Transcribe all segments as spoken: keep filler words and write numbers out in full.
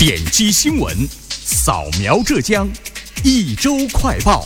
点击新闻，扫描浙江，一周快报。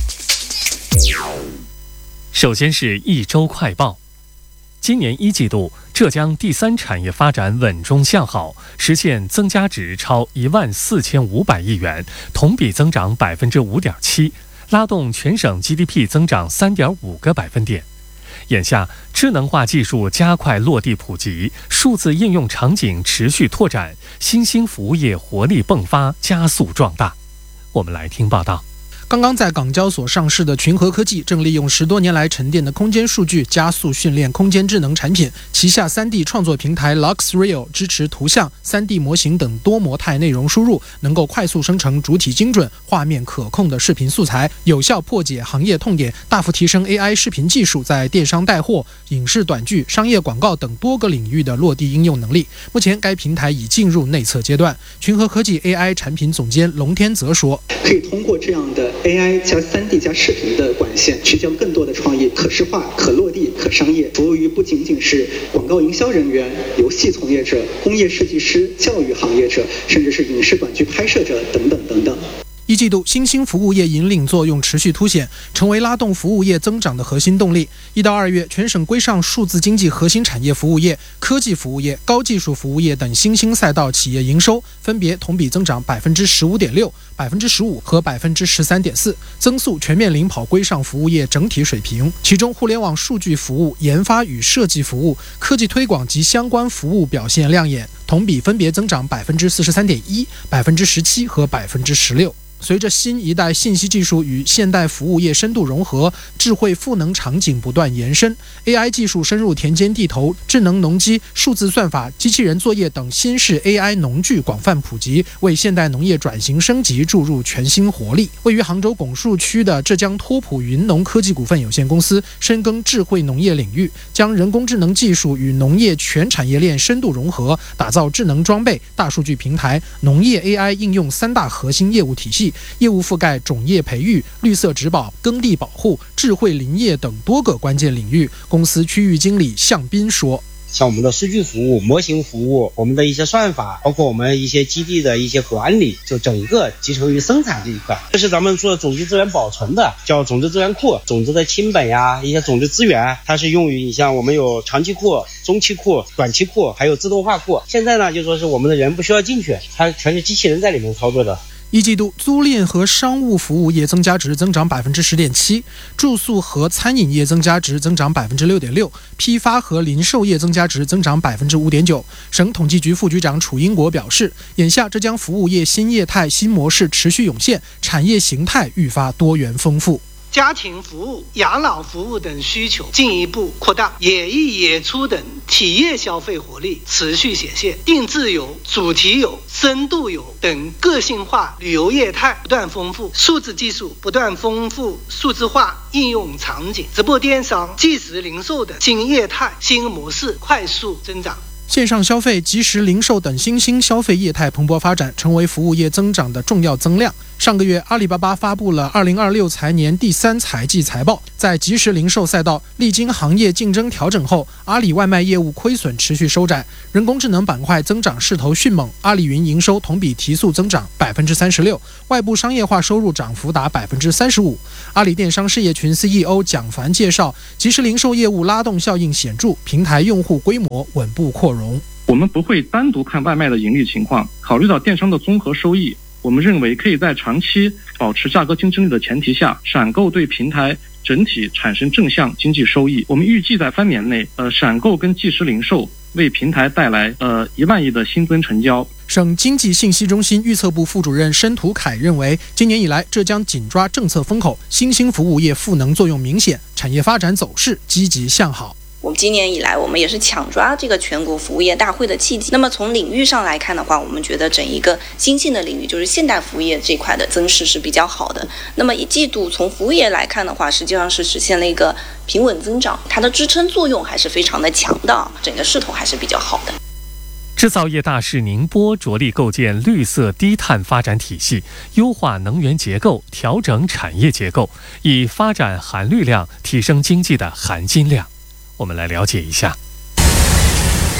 首先是一周快报。今年一季度，浙江第三产业发展稳中向好，实现增加值超一万四千五百亿元，同比增长百分之五点七，拉动全省 G D P 增长三点五个百分点。眼下，智能化技术加快落地普及，数字应用场景持续拓展，新兴服务业活力迸发，加速壮大。我们来听报道。 刚刚在港交所上市的群和科技正利用十多年来沉淀的空间数据，加速训练空间智能产品。旗下 三 D 创作平台 LuxReal 支持图像、三 D 模型等多模态内容输入，能够快速生成主体精准、画面可控的视频素材，有效破解行业痛点，大幅提升 A I 视频技术在电商带货、影视短剧、商业广告等多个领域的落地应用能力。目前该平台已进入内测阶段。群和科技 A I 产品总监龙天泽说， 可以通过这样的A I 加 三 D 加视频的管线，去将更多的创意可视化、可落地、可商业，服务于不仅仅是广告营销人员、游戏从业者、工业设计师、教育行业者，甚至是影视短剧拍摄者等等等等。 一季度，新兴服务业引领作用持续凸显，成为拉动服务业增长的核心动力。一到二月，全省规上数字经济核心产业服务业、科技服务业、高技术服务业等新兴赛道企业营收分别同比增长百分之十五点六、百分之十五和百分之十三点四，增速全面领跑规上服务业整体水平。其中，互联网数据服务、研发与设计服务、科技推广及相关服务表现亮眼，同比分别增长百分之四十三点一、百分之十七和百分之十六。随着新一代信息技术与现代服务业深度融合，智慧赋能场景不断延伸， A I 技术深入田间地头，智能农机、数字算法、机器人作业等新式 A I 农具广泛普及，为现代农业转型升级注入全新活力。位于杭州拱墅区的浙江托普云农科技股份有限公司深耕智慧农业领域，将人工智能技术与农业全产业链深度融合，打造智能装备、大数据平台、农业 A I 应用三大核心业务体系，业务覆盖种业培育、绿色植保、耕地保护、智慧林业等多个关键领域。公司区域经理向斌说， 像我们的数据服务、模型服务，我们的一些算法，包括我们一些基地的一些管理，就整个集成于生产这一块。这是咱们做种子资源保存的，叫种子资源库，种子的清本呀，一些种子资源，它是用于你像我们有长期库、中期库、短期库，还有自动化库。现在呢，就说是我们的人不需要进去，它全是机器人在里面操作的。 一季度，租赁和商务服务业增加值增长百分之十点七，住宿和餐饮业增加值增长百分之六点六，批发和零售业增加值增长百分之五点九。省统计局副局长楚英国表示，眼下浙江服务业新业态、新模式持续涌现，产业形态愈发多元丰富。 家庭服务、养老服务等需求进一步扩大，野艺野出等体验消费活力持续显现，定制游、主题游、深度游等个性化旅游业态不断丰富，数字技术不断丰富数字化应用场景，直播电商、即时零售等新业态新模式快速增长。 线上消费、即时零售等新兴消费业态蓬勃发展，成为服务业增长的重要增量。上个月，阿里巴巴发布了二零二六财年第三财季财报，在即时零售赛道历经行业竞争调整后，阿里外卖业务亏损持续收窄，人工智能板块增长势头迅猛，阿里云营收同比提速增长百分之三十六，外部商业化收入涨幅达百分之三十五。阿里电商事业群 C E O 蒋凡介绍，即时零售业务拉动效应显著，平台用户规模稳步扩容。 我们不会单独看外卖的盈利情况，考虑到电商的综合收益，我们认为可以在长期保持价格竞争力的前提下，闪购对平台整体产生正向经济收益。我们预计在三年内，呃，闪购跟即时零售为平台带来呃一万亿的新增成交。 省经济信息中心预测部副主任申图凯认为，今年以来，浙江紧抓政策风口，新兴服务业赋能作用明显，产业发展走势积极向好。 我们今年以来，我们也是抢抓这个全国服务业大会的契机。那么从领域上来看的话，我们觉得整一个新兴的领域，就是现代服务业这块的增势是比较好的。那么一季度从服务业来看的话，实际上是实现了一个平稳增长，它的支撑作用还是非常的强的，整个势头还是比较好的。 制造业大市宁波着力构建绿色低碳发展体系，优化能源结构，调整产业结构，以发展含绿量，提升经济的含金量。我们来了解一下。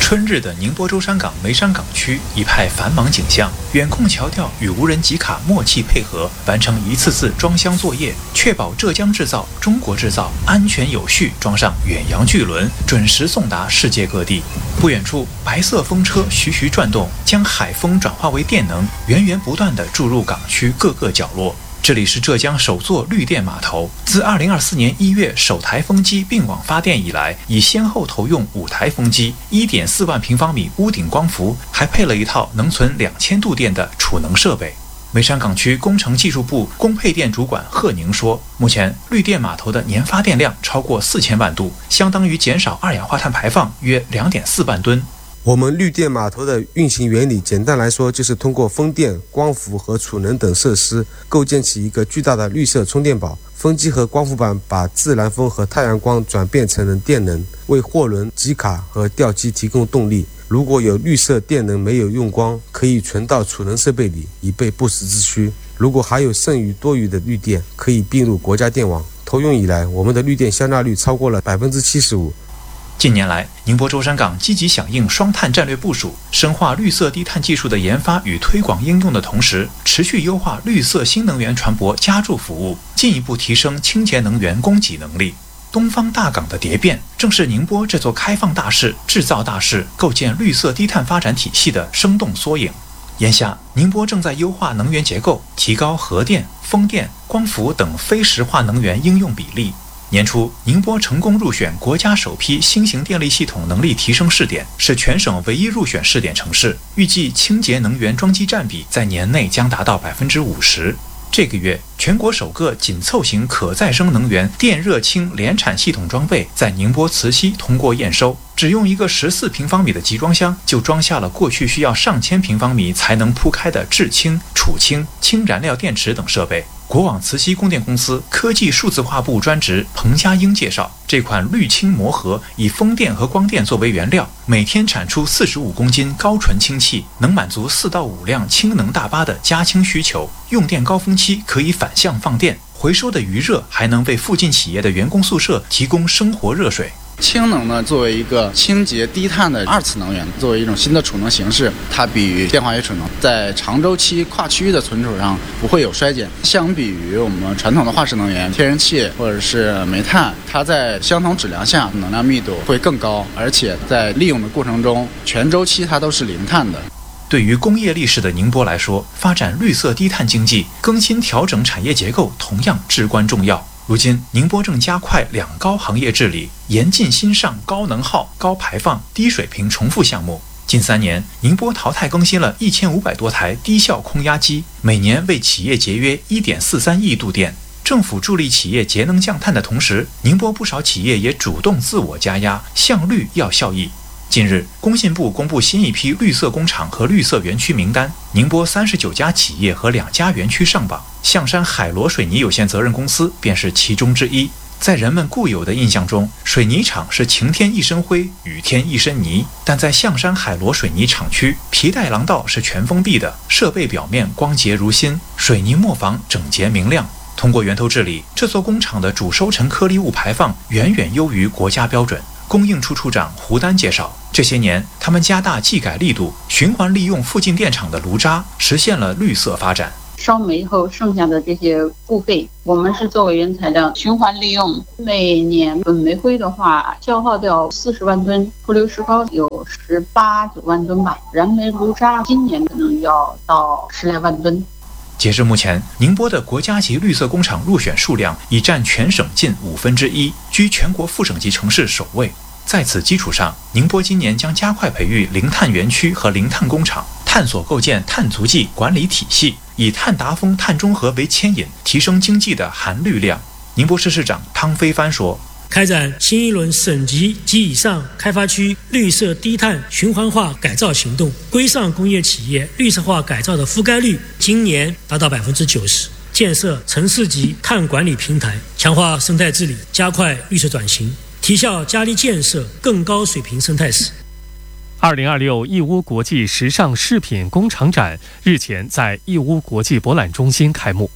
春日的宁波舟山港梅山港区一派繁忙景象，远控桥吊与无人集卡默契配合，完成一次次装箱作业，确保浙江制造、中国制造安全有序装上远洋巨轮，准时送达世界各地。不远处，白色风车徐徐转动，将海风转化为电能，源源不断地注入港区各个角落。这里是浙江首座绿电码头，自二零二四年一月首台风机并网发电以来，已先后投用五台风机，一点四万平方米屋顶光伏，还配了一套能存两千度电的储能设备。梅山港区工程技术部供配电主管贺宁说，目前绿电码头的年发电量超过四千万度，相当于减少二氧化碳排放约两点四万吨。 我们绿电码头的运行原理，简单来说就是通过风电、光伏和储能等设施，构建起一个巨大的绿色充电宝。风机和光伏板把自然风和太阳光转变成了电能，为货轮、机卡和吊机提供动力。如果有绿色电能没有用光，可以存到储能设备里，以备不时之需。如果还有剩余多余的绿电，可以并入国家电网。投用以来，我们的绿电消纳率超过了百分之七十五。 近年来，宁波舟山港积极响应双碳战略部署，深化绿色低碳技术的研发与推广应用的同时，持续优化绿色新能源船舶加注服务，进一步提升清洁能源供给能力。东方大港的蝶变，正是宁波这座开放大市、制造大市、构建绿色低碳发展体系的生动缩影。眼下，宁波正在优化能源结构，提高核电、风电、光伏等非石化能源应用比例。年初，宁波成功入选国家首批新型电力系统能力提升试点，是全省唯一入选试点城市。预计清洁能源装机占比在年内将达到百分之五十。这个月，全国首个紧凑型可再生能源电热氢联产系统装备在宁波慈溪通过验收，只用一个十四平方米的集装箱，就装下了过去需要上千平方米才能铺开的制氢、储氢、氢燃料电池等设备。国网慈溪供电公司科技数字化部专职彭佳英介绍，这款绿氢膜盒以风电和光电作为原料，每天产出四十五公斤高纯氢气，能满足四到五辆氢能大巴的加氢需求。用电高峰期可以反向放电，回收的余热还能为附近企业的员工宿舍提供生活热水。 氢能呢，作为一个清洁低碳的二次能源，作为一种新的储能形式，它比于电化学储能在长周期跨区域的存储上不会有衰减。相比于我们传统的化石能源，天然气或者是煤炭，它在相同质量下能量密度会更高，而且在利用的过程中，全周期它都是零碳的。 对于工业立市的宁波来说，发展绿色低碳经济、更新调整产业结构同样至关重要。如今，宁波正加快两高行业治理，严禁新上高能耗、高排放、低水平重复项目。近三年，宁波淘汰更新了一千五百多台低效空压机，每年为企业节约一点四三亿度电。政府助力企业节能降碳的同时，宁波不少企业也主动自我加压，向绿要效益。近日，工信部公布新一批绿色工厂和绿色园区名单，宁波三十九家企业和两家园区上榜，象山海螺水泥有限责任公司便是其中之一。在人们固有的印象中，水泥厂是晴天一身灰，雨天一身泥，但在象山海螺水泥厂区，皮带廊道是全封闭的，设备表面光洁如新，水泥磨坊整洁明亮。通过源头治理，这座工厂的主收成颗粒物排放远远优于国家标准。供应处处长胡丹介绍，这些年他们加大技改力度，循环利用附近电厂的炉渣，实现了绿色发展。 烧煤后剩下的这些布废，我们是作为原材料循环利用，每年本煤灰的话消耗掉四十万吨，负硫石膏有十八九万吨吧，燃煤炉渣今年可能要到十来万吨。 截至目前，宁波的国家级绿色工厂入选数量已占全省近五分之一，居全国副省级城市首位。在此基础上，宁波今年将加快培育零碳园区和零碳工厂，探索构建碳足迹管理体系，以碳达峰、碳中和为牵引，提升经济的含绿量。宁波市市长汤飞帆说， 开展新一轮省级及以上开发区绿色低碳循环化改造行动，规上工业企业绿色化改造的覆盖率今年达到百分之九十。建设城市级碳管理平台，强化生态治理，加快绿色转型，提效加力建设更高水平生态史。 二零二六义乌国际时尚饰品工厂展日前在义乌国际博览中心开幕。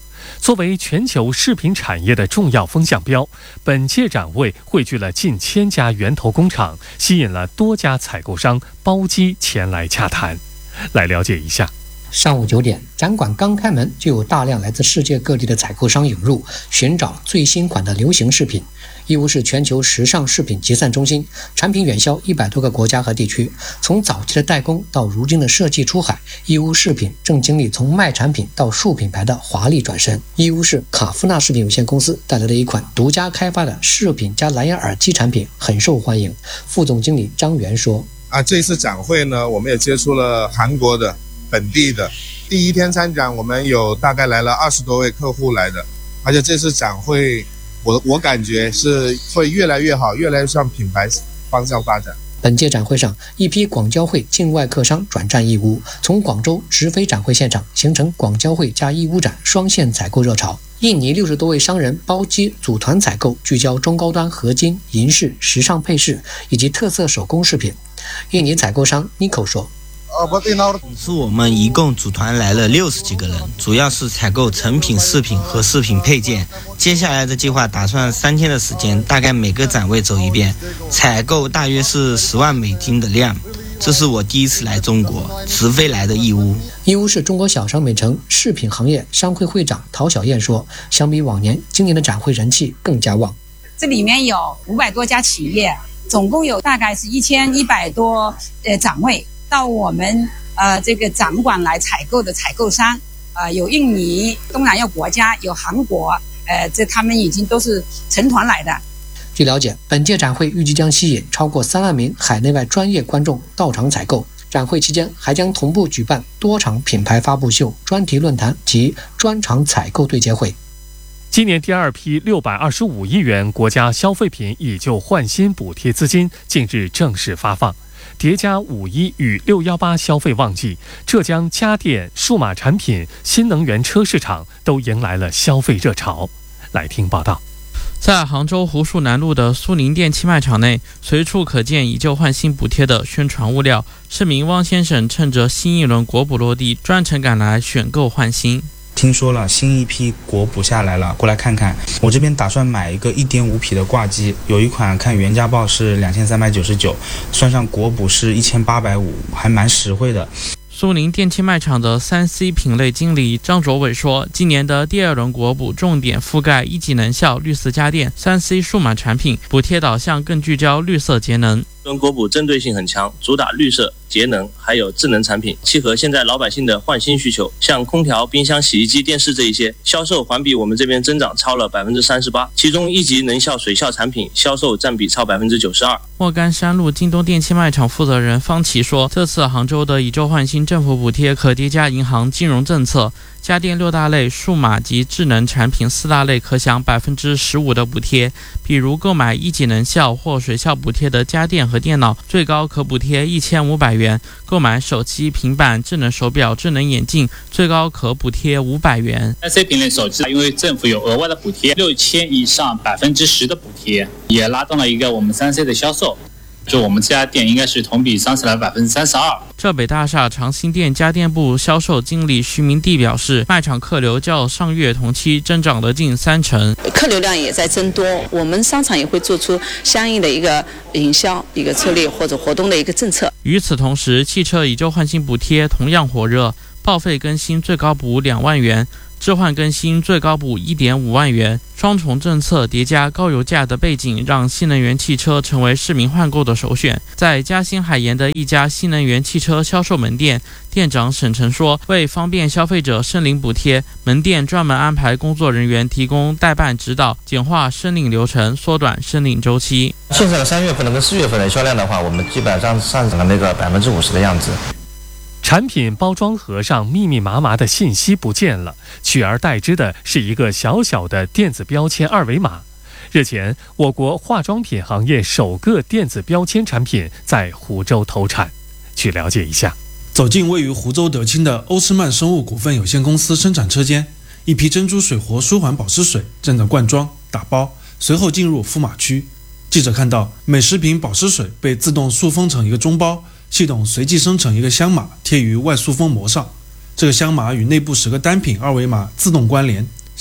作为全球饰品产业的重要风向标，本届展会汇聚了近千家源头工厂，吸引了多家采购商包机前来洽谈。来了解一下。 上午九点，展馆刚开门，就有大量来自世界各地的采购商涌入，寻找最新款的流行饰品。义乌是全球时尚饰品集散中心，产品远销一百多个国家和地区。从早期的代工到如今的设计出海，义乌饰品正经历从卖产品到树品牌的华丽转身。义乌市卡夫纳饰品有限公司带来的一款独家开发的饰品加蓝牙耳机产品很受欢迎。副总经理张元说：“ 啊，这次展会呢，我们也接触了韩国的。本地的第一天参展，我们有大概来了二十多位客户来的，而且这次展会，我我感觉是会越来越好，越来越向品牌方向发展。” 本届展会上，一批广交会境外客商转战义乌，从广州直飞展会现场，形成广交会加义乌展双线采购热潮。印尼六十多位商人包机组团采购，聚焦中高端合金、银饰、时尚配饰以及特色手工饰品。印尼采购商 Nico 说：“ 是我们一共组团来了六十几个人，主要是采购成品饰品和饰品配件。接下来的计划打算三天的时间，大概每个展位走一遍，采购大约是十万美金的量。这是我第一次来中国，直飞来的义乌。”义乌是中国小商美城饰品行业商会会长陶小燕说：“相比往年，今年的展会人气更加旺。 这里面有五百多家企业，总共有大概是一千一百多呃展位。到我们呃这个展馆来采购的采购商，呃有印尼、东南亚国家，有韩国，呃这他们已经都是成团来的。” 据了解，本届展会预计将吸引超过三万名海内外专业观众到场采购。展会期间还将同步举办多场品牌发布秀、专题论坛及专场采购对接会。 今年第二批六百二十五亿元国家消费品以旧换新补贴资金近日正式发放。叠加五一与六一八消费旺季，浙江家电、数码产品、新能源车市场都迎来了消费热潮。来听报道。 在杭州湖墅南路的苏宁电器卖场内，随处可见以旧换新补贴的宣传物料。市民汪先生趁着新一轮国补落地，专程赶来选购换新。 听说了新一批国补下来了，过来看看。我这边打算买一个 一点五 匹的挂机，有一款看原价报是两千三百九十九，算上国补是一千八百五十，还蛮实惠的。 苏宁电器卖场的 三 C 品类经理张卓伟说，今年的第二轮国补重点覆盖一级能效绿色家电、三 C 数码产品，补贴导向更聚焦绿色节能。 轮国补针对性很强，主打绿色、节能，还有智能产品，契合现在老百姓的换新需求。像空调、冰箱、洗衣机、电视这一些，销售环比我们这边增长超了百分之三十八，其中一级能效水效产品销售占比超百分之九十二。 莫干山路京东电器卖场负责人方琦说，这次杭州的以旧换新政府补贴可叠加银行金融政策。家电六大类、数码及智能产品四大类可享百分之十五的补贴，比如购买一级能效或水效补贴的家电和电脑，最高可补贴一千五百元；购买手机、平板、智能手表、智能眼镜，最高可补贴五百元。 三 C 品类手机，因为政府有额外的补贴，六千以上百分之十的补贴，也拉动了一个我们三 C 的销售。就我们这家店应该是同比上升了百分之三十二。 浙北大厦长兴店家电部销售经理徐明娣表示，卖场客流较上月同期增长了近三成， 客流量也在增多。我们商场也会做出相应的一个营销一个策略或者活动的一个政策。 与此同时，汽车以旧换新补贴同样火热，报废更新最高补两万元。置换更新最高补 一点五万元，双重政策叠加高油价的背景，让新能源汽车成为市民换购的首选。在嘉兴海盐的一家新能源汽车销售门店，店长沈晨说，为方便消费者申领补贴，门店专门安排工作人员提供代办指导，简化申领流程，缩短申领周期。 现在的三月份的跟四月份的销量的话，我们基本上上涨了那个百分之五十的样子。 产品包装盒上密密麻麻的信息不见了，取而代之的是一个小小的电子标签二维码。日前，我国化妆品行业首个电子标签产品在湖州投产。去了解一下。 走进位于湖州德清的欧诗曼生物股份有限公司生产车间，一批珍珠水活舒缓保湿水正在灌装打包，随后进入敷码区。记者看到，每十瓶保湿水被自动塑封成一个中包，系统随即生成一个箱码贴于外塑封膜上，这个箱码与内部十个单品二维码自动关联，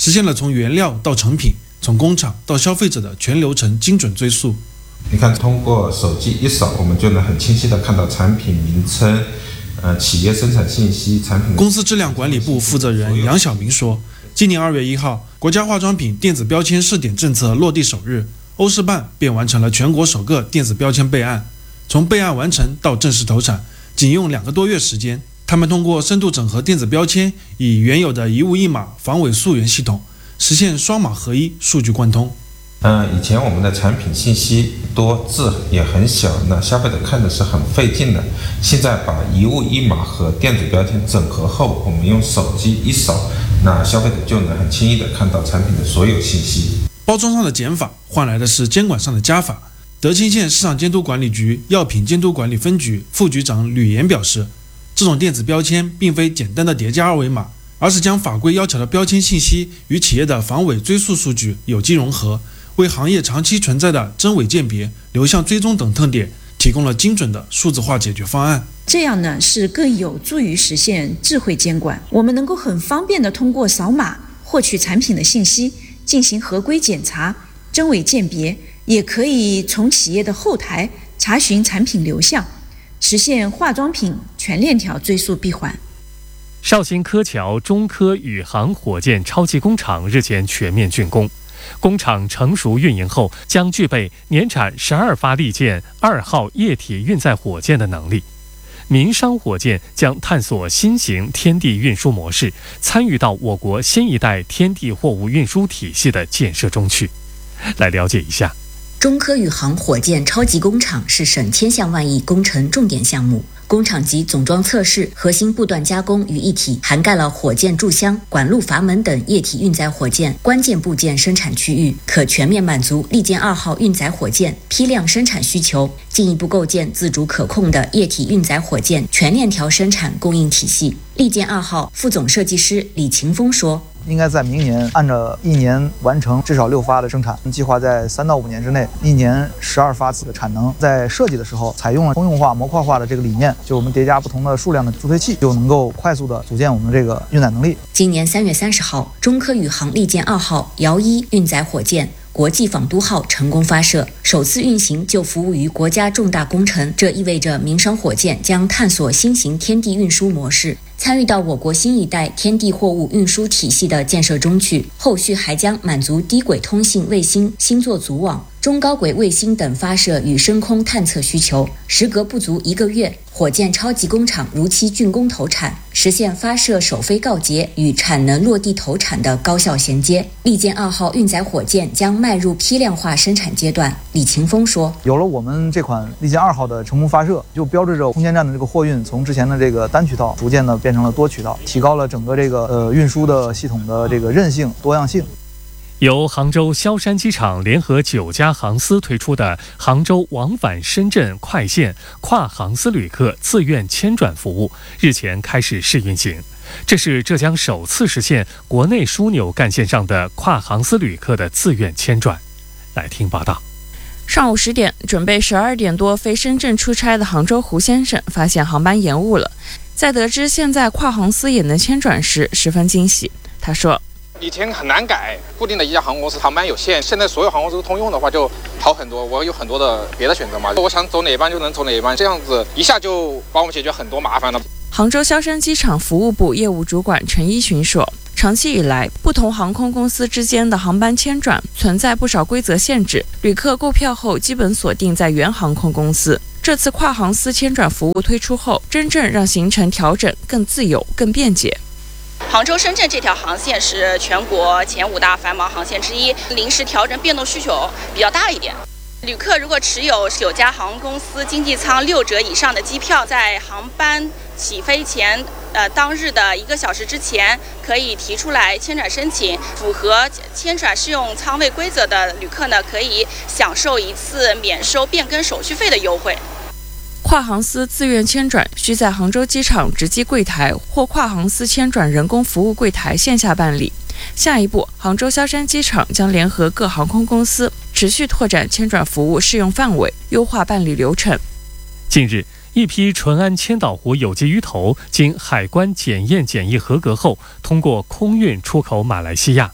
实现了从原料到成品，从工厂到消费者的全流程精准追溯。 你看，通过手机一扫，我们就能很清晰地看到产品名称、呃企业生产信息、产品。 公司质量管理部负责人杨晓明说，今年二月一号，国家化妆品电子标签试点政策落地首日，欧式办便完成了全国首个电子标签备案。从备案完成到正式投产，仅用两个多月时间。他们通过深度整合电子标签，以原有的一物一码防伪溯源系统，实现双码合一、数据贯通。 嗯，以前我们的产品信息多，字也很小，那消费者看的是很费劲的。现在把一物一码和电子标签整合后，我们用手机一扫，那消费者就能很轻易地看到产品的所有信息。 包装上的减法换来的是监管上的加法。德清县市场监督管理局药品监督管理分局副局长吕岩表示，这种电子标签并非简单的叠加二维码，而是将法规要求的标签信息与企业的防伪追溯数据有机融合，为行业长期存在的真伪鉴别、流向追踪等特点提供了精准的数字化解决方案。 这样呢，是更有助于实现智慧监管。我们能够很方便地通过扫码获取产品的信息，进行合规检查、真伪鉴别，也可以从企业的后台查询产品流向，实现化妆品全链条追溯闭环。 绍兴柯桥中科宇航火箭超级工厂日前全面竣工，工厂成熟运营后，将具备年产十二发利剑二号液体运载火箭的能力。民商火箭将探索新型天地运输模式，参与到我国新一代天地货物运输体系的建设中去。来了解一下。 中科宇航火箭超级工厂是省千项万亿工程重点项目，工厂级总装测试、核心部段加工于一体，涵盖了火箭柱箱、管路阀门等液体运载火箭关键部件生产区域，可全面满足利剑二号运载火箭批量生产需求，进一步构建自主可控的液体运载火箭全链条生产供应体系。利剑二号副总设计师李勤峰说， 应该在明年按照一年完成至少六发的生产，计划在三到五年之内，一年十二发次的产能。在设计的时候采用了通用化模块化的这个理念，就我们叠加不同的数量的助推器，就能够快速的组建我们这个运载能力。 今年三月三十号，中科宇航利剑二号遥一运载火箭国际仿都号成功发射，首次运行就服务于国家重大工程，这意味着民商火箭将探索新型天地运输模式，参与到我国新一代天地货物运输体系的建设中去。后续还将满足低轨通信卫星、星座组网、中高轨卫星等发射与升空探测需求。时隔不足一个月，火箭超级工厂如期竣工投产，实现发射首飞告捷与产能落地投产的高效衔接。利剑二号运载火箭将迈入批量化生产阶段。李勤峰说， 有了我们这款利剑二号的成功发射，就标志着空间站的这个货运从之前的这个单渠道逐渐的变成了多渠道，提高了整个这个呃运输的系统的这个韧性、多样性。 由杭州萧山机场联合九家航司推出的杭州往返深圳快线跨航司旅客自愿签转服务日前开始试运行，这是浙江首次实现国内枢纽干线上的跨航司旅客的自愿签转。来听报道。 上午十点，准备十二点多飞深圳出差的杭州胡先生发现航班延误了，在得知现在跨航司也能签转时，十分惊喜。他说， 以前很难改，固定的一家航空公司航班有限，现在所有航空公司都通用的话就好很多，我有很多的别的选择嘛，我想走哪班就能走哪班，这样子一下就帮我们解决很多麻烦了。 杭州萧山机场服务部业务主管陈一群说，长期以来，不同航空公司之间的航班签转存在不少规则限制，旅客购票后基本锁定在原航空公司。这次跨航司签转服务推出后，真正让行程调整更自由、更便捷。 杭州深圳这条航线是全国前五大繁忙航线之一，临时调整变动需求比较大一点。旅客如果持有九家航空公司经济舱六折以上的机票，在航班起飞前呃当日的一个小时之前，可以提出来签转申请。符合签转适用舱位规则的旅客呢，可以享受一次免收变更手续费的优惠。 跨航司自愿签转需在杭州机场值机柜台或跨航司签转人工服务柜台线下办理。下一步，杭州萧山机场将联合各航空公司，持续拓展签转服务适用范围，优化办理流程。 近日，一批淳安千岛湖有机鱼头经海关检验检疫合格后，通过空运出口马来西亚。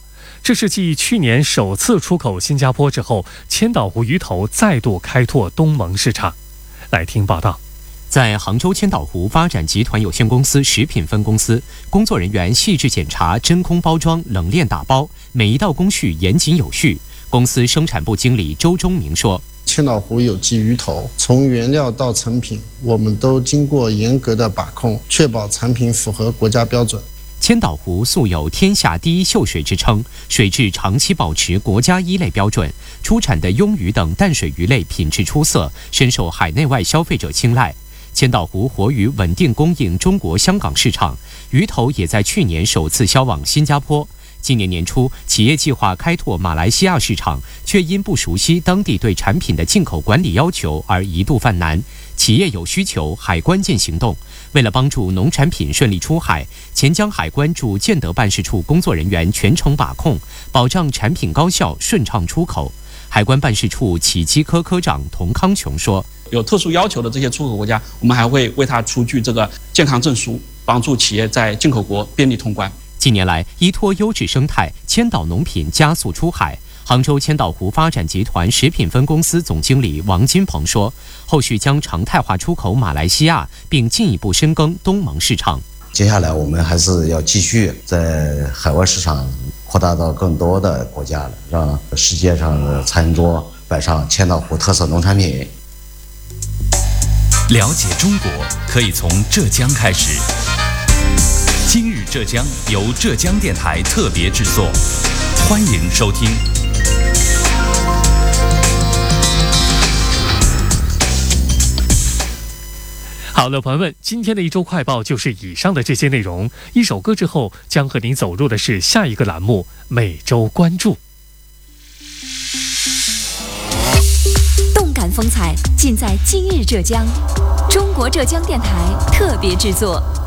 这是继去年首次出口新加坡之后，千岛湖鱼头再度开拓东盟市场。来听报道。 在杭州千岛湖发展集团有限公司食品分公司，工作人员细致检查真空包装、冷链打包，每一道工序严谨有序。公司生产部经理周忠明说：“ 千岛湖有机鱼头，从原料到成品，我们都经过严格的把控，确保产品符合国家标准。” 千岛湖素有天下第一秀水之称，水质长期保持国家一类标准，出产的鳙鱼等淡水鱼类品质出色，深受海内外消费者青睐。千岛湖活鱼稳定供应中国香港市场，鱼头也在去年首次销往新加坡。今年年初，企业计划开拓马来西亚市场，却因不熟悉当地对产品的进口管理要求而一度犯难。企业有需求，海关见行动。为了帮助农产品顺利出海，钱江海关驻建德办事处工作人员全程把控，保障产品高效顺畅出口。海关办事处企机科科长童康琼说：“ 有特殊要求的这些出口国家，我们还会为它出具这个健康证书，帮助企业在进口国便利通关。” 近年来，依托优质生态，千岛农品加速出海。杭州千岛湖发展集团食品分公司总经理王金鹏说：“后续将常态化出口马来西亚，并进一步深耕东盟市场。 接下来我们还是要继续在海外市场扩大到更多的国家了，让世界上的餐桌摆上千岛湖特色农产品。” 了解中国可以从浙江开始。今日浙江由浙江电台特别制作，欢迎收听。 好了，朋友们，今天的一周快报就是以上的这些内容。一首歌之后，将和您走入的是下一个栏目——每周关注。 动感风采尽在今日浙江，中国浙江电台特别制作。